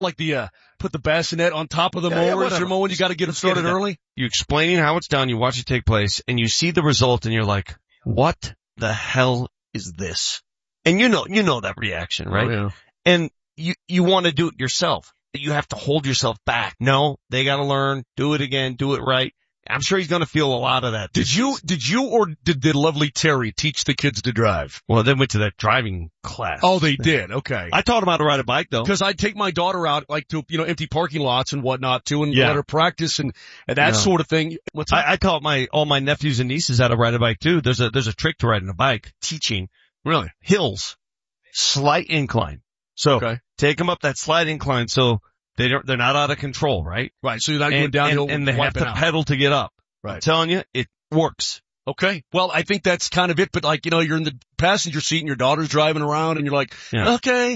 Like put the bassinet on top of the mower as you're mowing, you got to get it started early? You explaining how it's done, you watch it take place, and you see the result, and you're like, what the hell is this? And you know that reaction, right? Oh, yeah. And you want to do it yourself. You have to hold yourself back. No, they got to learn, do it again, do it right. I'm sure he's going to feel a lot of that. Did you or did lovely Terry teach the kids to drive? Well, they went to that driving class. Oh, they did. Okay. I taught them how to ride a bike though. Because I'd take my daughter out, like, to, empty parking lots and whatnot too, and let her practice and that sort of thing. I taught all my nephews and nieces how to ride a bike too. There's a trick to riding a bike. Teaching. Really? Hills. Slight incline. So, take them up that slight incline so they're not out of control, right? Right. So you're not going downhill and they have to pedal to get up. Right. I'm telling you, it works. Okay. Well, I think that's kind of it, but like, you're in the passenger seat and your daughter's driving around and you're like, okay,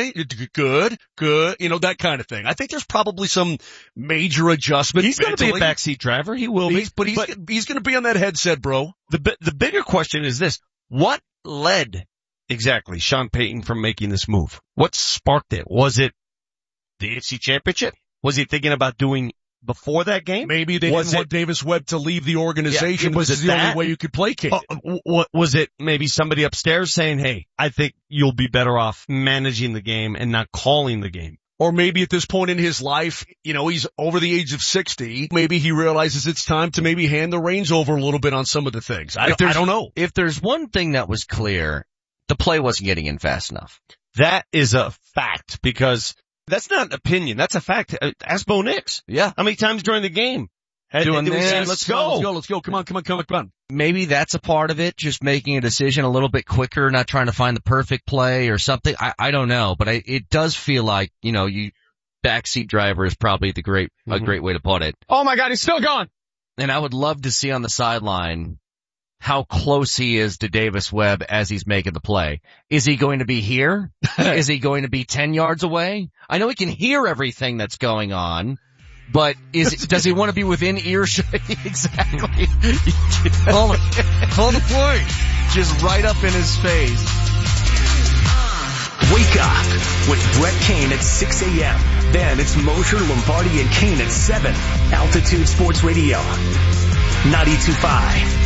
good, that kind of thing. I think there's probably some major adjustment. He's going to be a backseat driver. He will be. But he's going to be on that headset, bro. The bigger question is this. What led exactly Sean Payton from making this move? What sparked it? Was it the AFC Championship? Was he thinking about doing before that game? Maybe they didn't want Davis Webb to leave the organization. Was it the only way you could placate it? Was it maybe somebody upstairs saying, hey, I think you'll be better off managing the game and not calling the game? Or maybe at this point in his life, he's over the age of 60. Maybe he realizes it's time to maybe hand the reins over a little bit on some of the things. I don't know. If there's one thing that was clear, the play wasn't getting in fast enough. That is a fact because that's not an opinion. That's a fact. Ask Bo Nix. Yeah. How many times during the game? Doing this. Let's go. Come on. Maybe that's a part of it. Just making a decision a little bit quicker, not trying to find the perfect play or something. I don't know, but it does feel like, backseat driver is probably a great way to put it. Oh my God, he's still gone. And I would love to see on the sideline how close he is to Davis Webb as he's making the play. Is he going to be here? Is he going to be 10 yards away? I know he can hear everything that's going on, but does he want to be within earshot? Exactly. Call the play. Just right up in his face. Wake up with Brett Kane at 6 a.m. Then it's Mosher, Lombardi, and Kane at 7. Altitude Sports Radio, 92.5.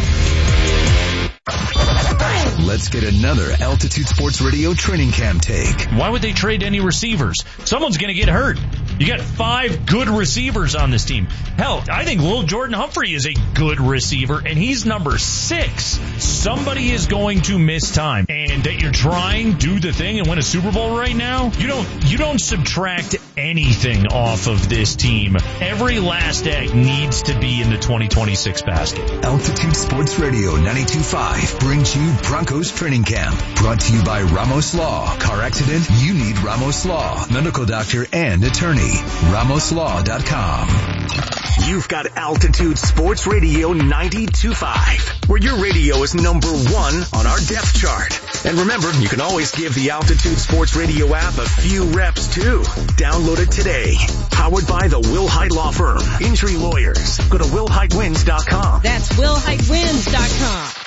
Let's get another Altitude Sports Radio training camp take. Why would they trade any receivers? Someone's going to get hurt. You got 5 good receivers on this team. Hell, I think Lil Jordan Humphrey is a good receiver, and he's number 6. Somebody is going to miss time. And that you're trying, do the thing, and win a Super Bowl right now? You don't subtract anything off of this team. Every last egg needs to be in the 2026 basket. Altitude Sports Radio 92.5 brings you Broncos Training Camp. Brought to you by Ramos Law. Car accident? You need Ramos Law. Medical doctor and attorney. RamosLaw.com. You've got Altitude Sports Radio 92.5, where your radio is number 1 on our depth chart. And remember, you can always give the Altitude Sports Radio app a few reps too. Download it today. Powered by the Will Hite Law Firm. Injury lawyers. Go to WillHiteWins.com. That's WillHiteWins.com.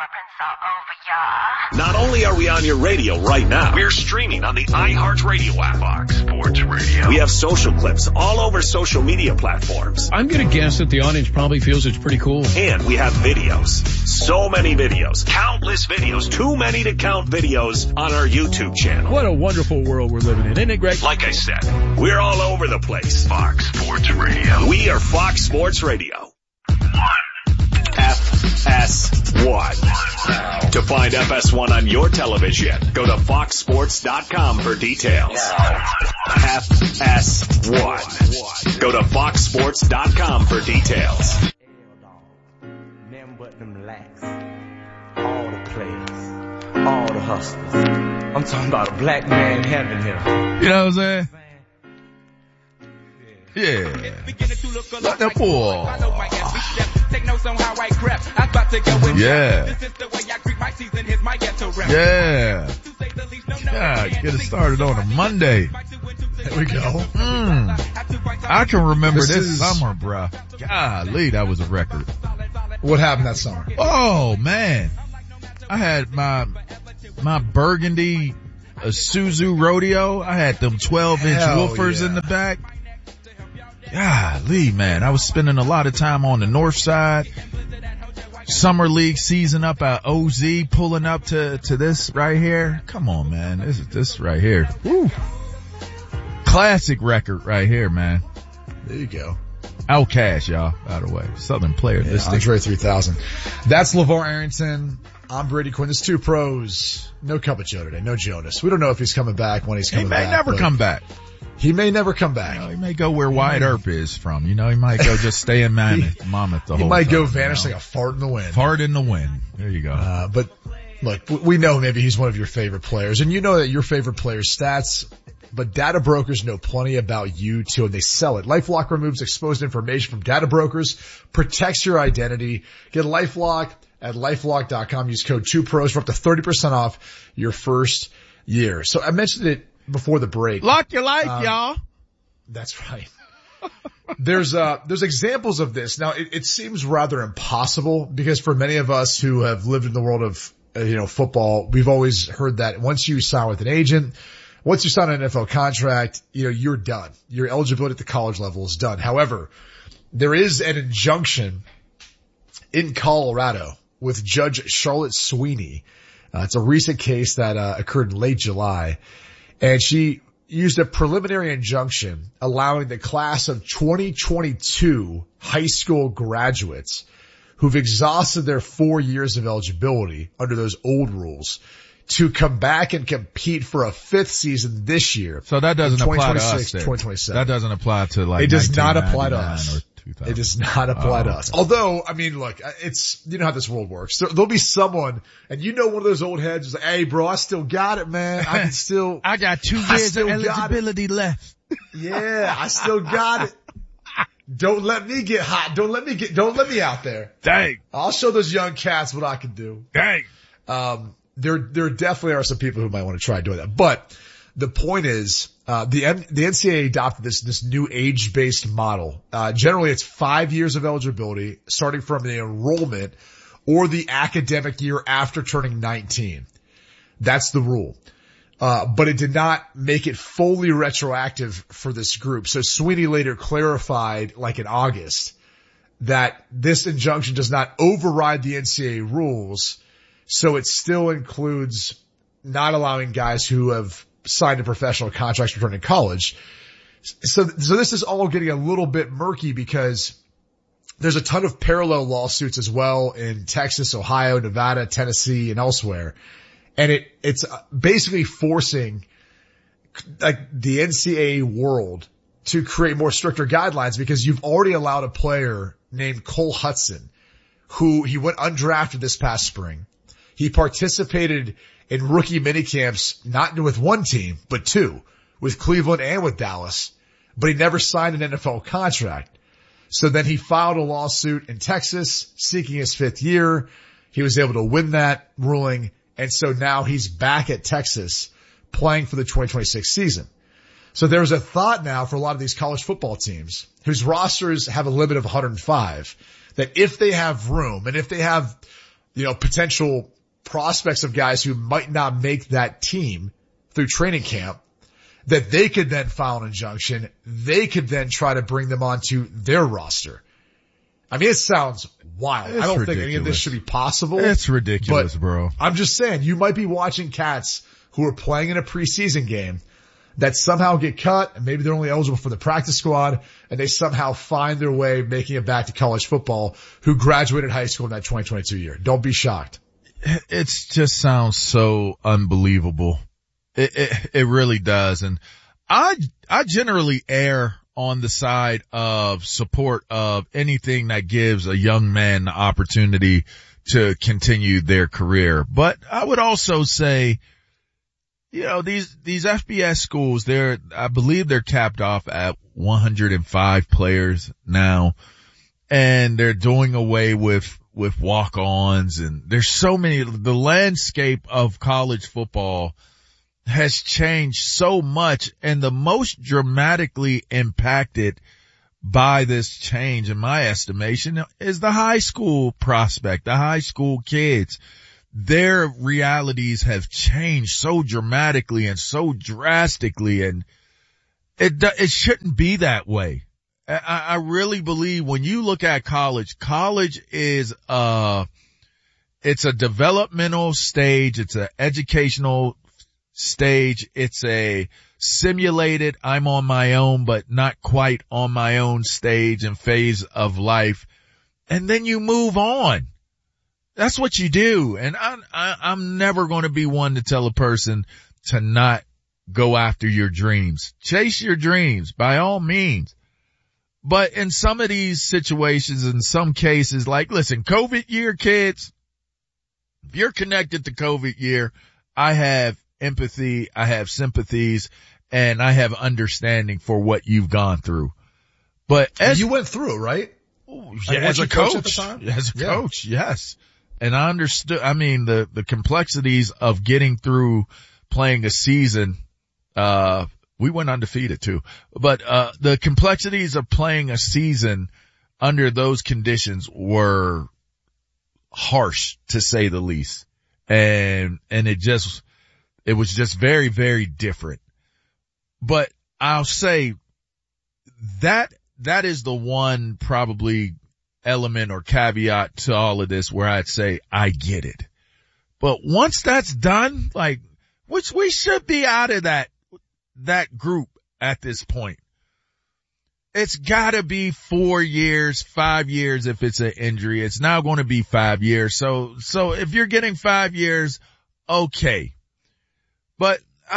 Not only are we on your radio right now, we're streaming on the iHeartRadio app. Fox Sports Radio. We have social clips all over social media platforms. I'm going to guess that the audience probably feels it's pretty cool. And we have videos. So many videos. Countless videos. Too many to count videos on our YouTube channel. What a wonderful world we're living in, isn't it, Greg? Like I said, we're all over the place. Fox Sports Radio. We are Fox Sports Radio. FS1. To find FS1 on your television, go to foxsports.com for details. FS1. Go to foxsports.com for details. Them but them lacks. All the players. All the hustlers. I'm talking about a black man in heaven here. You know what I'm saying? Yeah. Let that pull. Yeah. Yeah. God, get it started on a Monday. There we go. I can remember this summer, bruh. Golly, that was a record. What happened that summer? Oh, man. I had my burgundy Isuzu Rodeo. I had them 12-inch woofers in the back. Golly, man, I was spending a lot of time on the north side. Summer league season up at OZ, pulling up to this right here. Come on, man. This right here. Woo. Classic record right here, man. There you go. Outcash, y'all, by the way. Southern player. Yeah, Andre 3000. That's LeVar Arrington. I'm Brady Quinn. There's two pros. No Cup of Joe today. No Jonas. We don't know if he's coming back, when he's coming back. He may never come back. He may never come back. He may go where Wyatt Earp is from. He might go just stay in Monmouth the whole time. He might go vanish like a fart in the wind. Fart in the wind. There you go. But look, we know maybe he's one of your favorite players, and you know that your favorite player's stats, but data brokers know plenty about you too, and they sell it. LifeLock removes exposed information from data brokers, protects your identity. Get LifeLock at LifeLock.com. Use code 2pros for up to 30% off your first year. So I mentioned it before the break. Lock your life, y'all. That's right. There's examples of this. Now it seems rather impossible because for many of us who have lived in the world of, football, we've always heard that once you sign with an agent, once you sign an NFL contract, you're done. Your eligibility at the college level is done. However, there is an injunction in Colorado with Judge Charlotte Sweeney. It's a recent case that occurred in late July. And she used a preliminary injunction allowing the class of 2022 high school graduates who've exhausted their 4 years of eligibility under those old rules to come back and compete for a fifth season this year. So that doesn't apply to us. 2027. That doesn't apply to it does not apply to us. It does not apply to us. Although, look, you know how this world works. There'll be someone, and one of those old heads is like, hey bro, I still got it, man. I got 2 years of eligibility left. Yeah, I still got it. Don't let me get hot. Don't let me out there. Dang. I'll show those young cats what I can do. Dang. There definitely are some people who might want to try doing that. But the point is, the NCAA adopted this new age-based model. Generally it's 5 years of eligibility starting from the enrollment or the academic year after turning 19. That's the rule. But it did not make it fully retroactive for this group. So Sweeney later clarified, like in August, that this injunction does not override the NCAA rules. So it still includes not allowing guys who have signed a professional contract returning to college. So this is all getting a little bit murky because there's a ton of parallel lawsuits as well in Texas, Ohio, Nevada, Tennessee, and elsewhere. And it's basically forcing like the NCAA world to create more stricter guidelines because you've already allowed a player named Cole Hudson who he went undrafted this past spring. He participated in rookie minicamps, not with one team, but two, with Cleveland and with Dallas, but he never signed an NFL contract. So then he filed a lawsuit in Texas seeking his fifth year. He was able to win that ruling. And so now he's back at Texas playing for the 2026 season. So there's a thought now for a lot of these college football teams whose rosters have a limit of 105 that if they have room and if they have, potential prospects of guys who might not make that team through training camp, that they could then file an injunction. They could then try to bring them onto their roster. It sounds wild. I don't think any of this should be possible. It's ridiculous, bro. I'm just saying, you might be watching cats who are playing in a preseason game that somehow get cut, and maybe they're only eligible for the practice squad, and they somehow find their way making it back to college football who graduated high school in that 2022 year. Don't be shocked. It just sounds so unbelievable. It really does. And I generally err on the side of support of anything that gives a young man the opportunity to continue their career. But I would also say, these FBS schools, I believe they're capped off at 105 players now, and they're doing away with walk-ons, and there's so many. The landscape of college football has changed so much, and the most dramatically impacted by this change, in my estimation, is the high school prospect, the high school kids. their realities have changed so dramatically and so drastically, and it shouldn't be that way. I really believe when you look at college is it's a developmental stage, it's an educational stage, it's a simulated I'm on my own but not quite on my own stage and phase of life, and then you move on. That's what you do. And I'm never going to be one to tell a person to not go after your dreams. Chase your dreams by all means. But in some of these situations, in some cases, like, listen, COVID year, kids, if you're connected to COVID year, I have empathy, I have sympathies, and I have understanding for what you've gone through. But as you went through it, right? Yeah, as a coach at the time? As a coach, yes. And I understood, the complexities of getting through playing a season, we went undefeated too, but, the complexities of playing a season under those conditions were harsh, to say the least. And it was just very, very different. But I'll say that is the one probably element or caveat to all of this where I'd say I get it. But once that's done, like, which we should be out of that group at this point. It's gotta be 4 years, 5 years if it's an injury. It's now going to be 5 years. So if you're getting 5 years, okay. But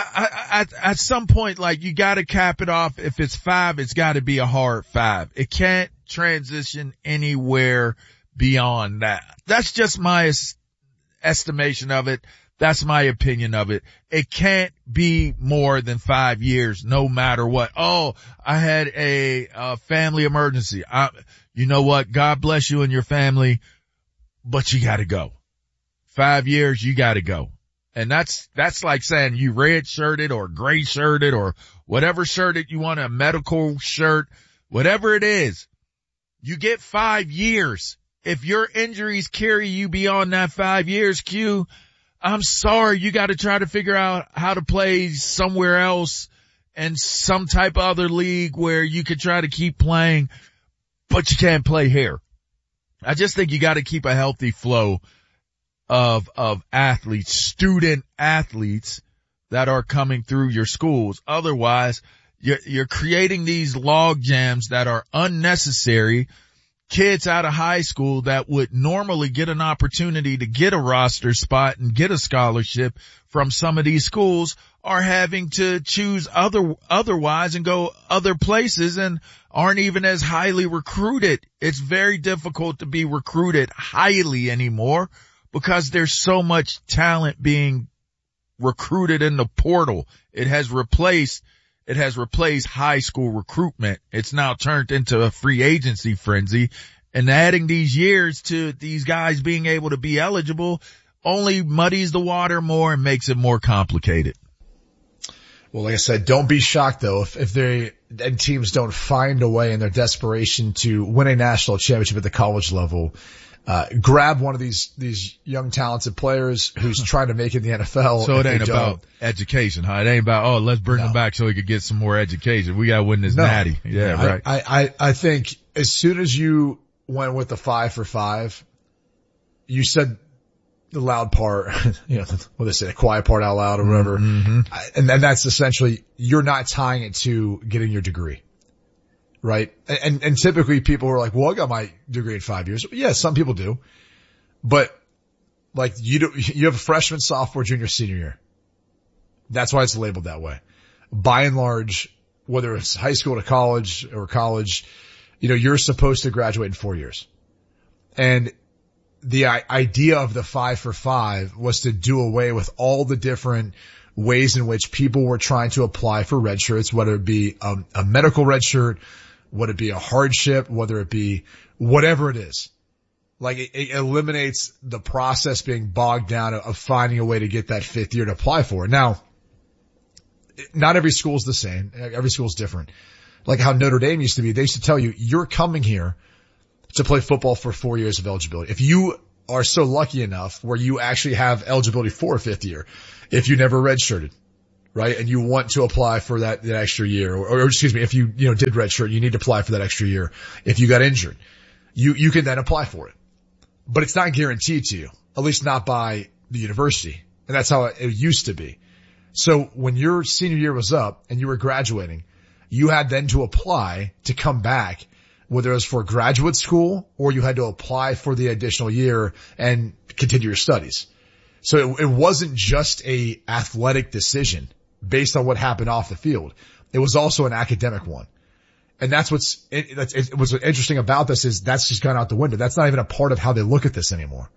at some point, like, you gotta cap it off. If it's 5, it's gotta be a hard 5. It can't transition anywhere beyond that. That's just my estimation of it. That's my opinion of it. It can't be more than 5 years, no matter what. Oh, I had a family emergency. You know what? God bless you and your family, but you gotta go. 5 years, you gotta go. And that's like saying you red shirted or gray shirted or whatever shirted you want, a medical shirt, whatever it is. You get 5 years. If your injuries carry you beyond that 5 years, Q, I'm sorry, you got to try to figure out how to play somewhere else and some type of other league where you could try to keep playing, but you can't play here. I just think you got to keep a healthy flow of athletes, student athletes that are coming through your schools. Otherwise, you're creating these log jams that are unnecessary. Kids out of high school that would normally get an opportunity to get a roster spot and get a scholarship from some of these schools are having to choose otherwise and go other places and aren't even as highly recruited. It's very difficult to be recruited highly anymore because there's so much talent being recruited in the portal. It has replaced high school recruitment. It's now turned into a free agency frenzy, and adding these years to these guys being able to be eligible only muddies the water more and makes it more complicated. Well, like I said, don't be shocked though if teams don't find a way in their desperation to win a national championship at the college level. Grab one of these young talented players who's trying to make it in the NFL. So it ain't about education, huh? It ain't about, let's bring him back so he could get some more education. We gotta win this natty. Yeah, right. I think as soon as you went with the 5 for 5, you said the loud part, what they say, the quiet part out loud or whatever. Mm-hmm. And that's essentially, you're not tying it to getting your degree. Right. And typically people are like, well, I got my degree in 5 years. Yeah, some people do. But like you have a freshman, sophomore, junior, senior year. That's why it's labeled that way. By and large, whether it's high school to college or college, you're supposed to graduate in 4 years. And the idea of the 5 for 5 was to do away with all the different ways in which people were trying to apply for red shirts, whether it be a medical red shirt, whether it be a hardship, whether it be whatever it is. Like it eliminates the process being bogged down of finding a way to get that 5th year to apply for it. Now, not every school is the same. Every school is different. Like how Notre Dame used to be. They used to tell you, you're coming here to play football for 4 years of eligibility. If you are so lucky enough where you actually have eligibility for a fifth year if you never redshirted, right? And you want to apply for that extra year, or excuse me, if you did redshirt, you need to apply for that extra year. If you got injured, you can then apply for it. But it's not guaranteed to you, at least not by the university. And that's how it used to be. So when your senior year was up and you were graduating, you had then to apply to come back, whether it was for graduate school or you had to apply for the additional year and continue your studies. So it wasn't just a athletic decision based on what happened off the field. It was also an academic one. And that's what's interesting about this is that's just gone out the window. That's not even a part of how they look at this anymore.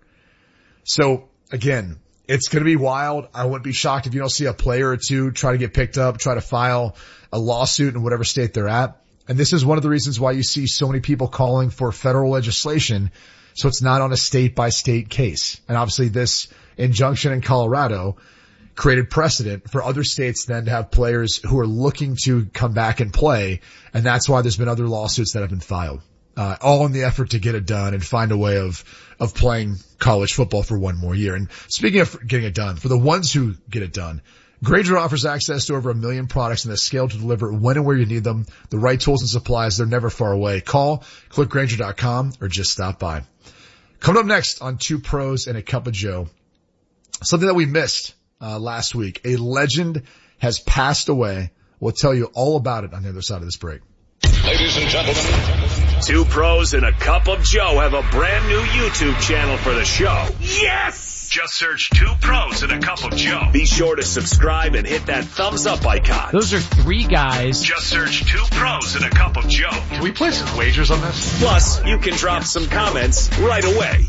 So again, it's going to be wild. I wouldn't be shocked if you don't see a player or two try to get picked up, try to file a lawsuit in whatever state they're at. And this is one of the reasons why you see so many people calling for federal legislation, so it's not on a state by state case. And obviously this injunction in Colorado created precedent for other states then to have players who are looking to come back and play. And that's why there's been other lawsuits that have been filed, all in the effort to get it done and find a way of playing college football for one more year. And speaking of getting it done, for the ones who get it done, Grainger offers access to over 1 million products and the scale to deliver when and where you need them. The right tools and supplies, they're never far away. Call, click Grainger.com, or just stop by. Coming up next on Two Pros and a Cup of Joe, something that we missed last week. A legend has passed away. We'll tell you all about it on the other side of this break. Ladies and gentlemen, Two Pros and a Cup of Joe have a brand new YouTube channel for the show. Yes! Just search Two Pros and a Cup of Joe. Be sure to subscribe and hit that thumbs up icon. Those are 3 guys. Just search Two Pros and a Cup of Joe. Can we place some wagers on this? Plus, you can drop some comments right away.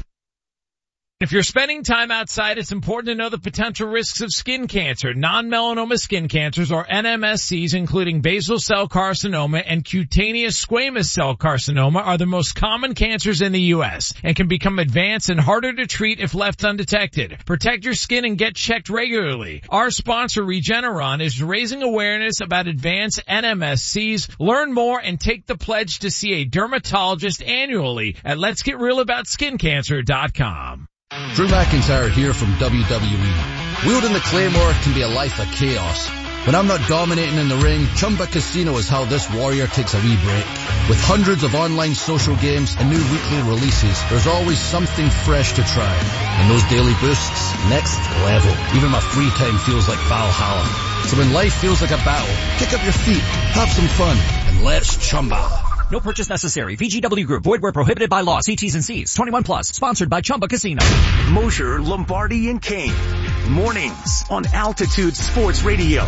If you're spending time outside, it's important to know the potential risks of skin cancer. Non-melanoma skin cancers, or NMSCs, including basal cell carcinoma and cutaneous squamous cell carcinoma, are the most common cancers in the U.S. and can become advanced and harder to treat if left undetected. Protect your skin and get checked regularly. Our sponsor, Regeneron, is raising awareness about advanced NMSCs. Learn more and take the pledge to see a dermatologist annually at letsgetrealaboutSkinCancer.com. Drew McIntyre here from WWE. Wielding the Claymore can be a life of chaos. When I'm not dominating in the ring, Chumba Casino is how this warrior takes a wee break. With hundreds of online social games and new weekly releases, there's always something fresh to try. And those daily boosts, next level. Even my free time feels like Valhalla. So when life feels like a battle, kick up your feet, have some fun, and let's Chumba. No purchase necessary. VGW Group. Void where prohibited by law. See T's and C's. 21 plus. Sponsored by Chumba Casino. Mosher, Lombardi, and Kane. Mornings on Altitude Sports Radio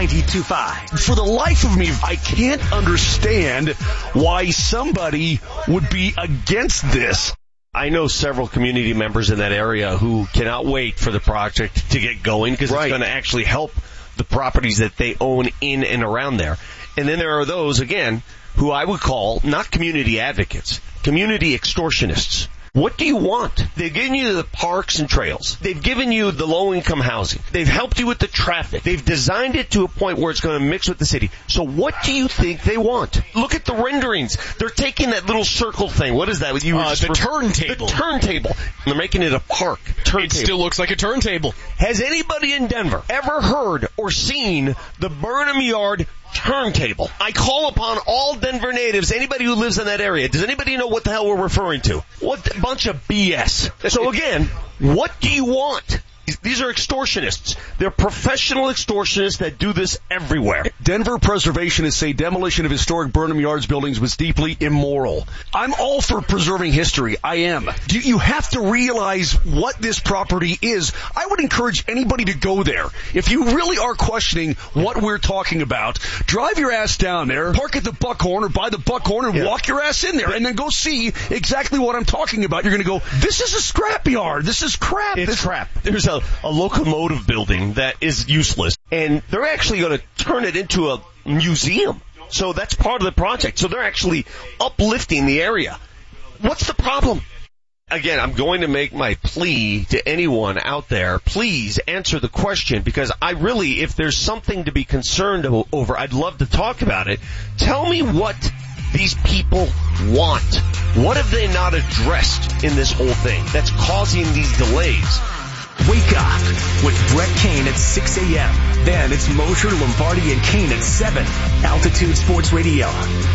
92.5. For the life of me, I can't understand why somebody would be against this. I know several community members in that area who cannot wait for the project to get going because it's going to actually help the properties that they own in and around there. And then there are those, again, who I would call not community advocates, community extortionists. What do you want? They've given you the parks and trails. They've given you the low-income housing. They've helped you with the traffic. They've designed it to a point where it's going to mix with the city. So what do you think they want? Look at the renderings. They're taking that little circle thing. What is that? The turntable. The turntable. They're making it a park. Turntable. It still looks like a turntable. Has anybody in Denver ever heard or seen the Burnham Yard turntable? I call upon all Denver natives, anybody who lives in that area. Does anybody know what the hell we're referring to? What a bunch of BS. So again, what do you want? These are extortionists. They're professional extortionists that do this everywhere. Denver preservationists say demolition of historic Burnham Yards buildings was deeply immoral. I'm all for preserving history. I am. You have to realize what this property is. I would encourage anybody to go there. If you really are questioning what we're talking about, drive your ass down there, park at the Buckhorn or by the Buckhorn and walk your ass in there and then go see exactly what I'm talking about. You're going to go, this is a scrapyard. This is crap. It's crap. There's a locomotive building that is useless, and they're actually going to turn it into a museum. So that's part of the project. So they're actually uplifting the area. What's the problem? Again, I'm going to make my plea to anyone out there. Please answer the question, because I really, if there's something to be concerned over, I'd love to talk about it. Tell me what these people want? What have they not addressed in this whole thing that's causing these delays? Wake up with Brett Kane at 6 a.m. Then it's Mosher, Lombardi, and Kane at 7. Altitude Sports Radio,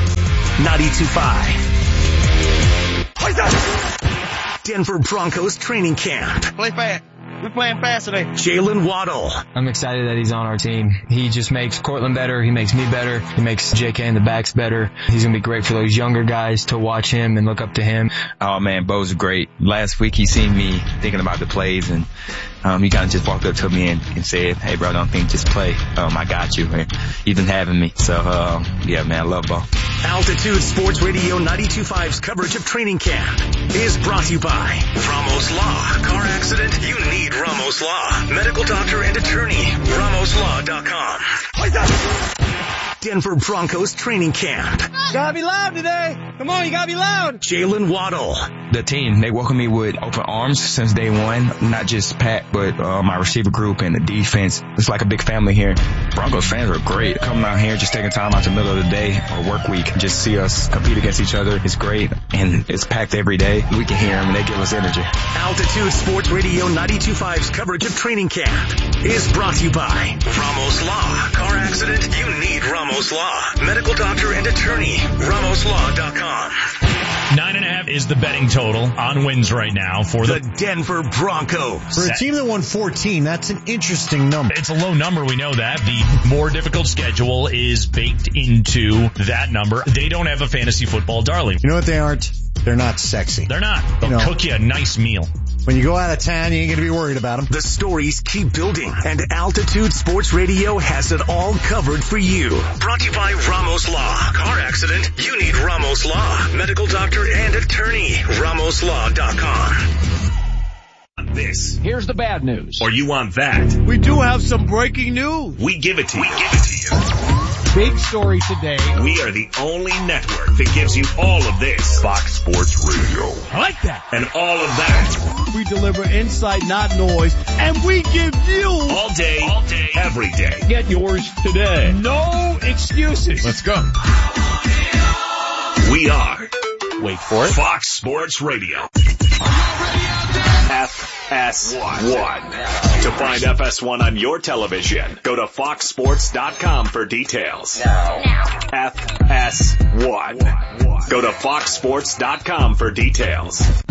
92.5. Denver Broncos training camp. Play fast. We're playing fast today. Jalen Waddle. I'm excited that he's on our team. He just makes Cortland better. He makes me better. He makes JK and the backs better. He's going to be great for those younger guys to watch him and look up to him. Oh man, Bo's great. Last week he seen me thinking about the plays and he kind of just walked up to me and said, hey bro, don't think, just play. I got you. And he's been having me. So, yeah man, I love Bo. Altitude Sports Radio 92.5's coverage of training camp is brought to you by Ramos Law. Car accident? You need Ramos Law. Medical doctor and attorney. RamosLaw.com. Denver Broncos training camp. Gotta be loud today. Come on, you gotta be loud. Jalen Waddle. The team, they welcome me with open arms since day one. Not just Pat, but my receiver group and the defense. It's like a big family here. Broncos fans are great. Coming out here, just taking time out the middle of the day or work week, just see us compete against each other. It's great, and it's packed every day. We can hear them, and they give us energy. Altitude Sports Radio 92.5's coverage of training camp is brought to you by Ramos Law. Car accident? You need Ramos Law. Medical doctor and attorney. RamosLaw.com. 9.5 is the betting total on wins right now for the Denver Broncos. For a team that won 14, that's an interesting number. It's a low number, we know that. The more difficult schedule is baked into that number. They don't have a fantasy football darling. You know what they aren't? They're not sexy. They're not. They'll cook you a nice meal. When you go out of town, you ain't going to be worried about them. The stories keep building, and Altitude Sports Radio has it all covered for you. Brought to you by Ramos Law. Car accident? You need Ramos Law. Medical doctor and attorney. RamosLaw.com. This. Here's the bad news. Or you want that. We do have some breaking news. We give it to you. Big story today. We are the only network that gives you all of this. Fox Sports Radio. I like that. And all of that. We deliver insight, not noise. And we give you all day, every day. Get yours today. No excuses. Let's go. We are. Wait for it. Fox Sports Radio. FS1. To find FS1 on your television, go to foxsports.com for details. Now. FS1. Go to foxsports.com for details.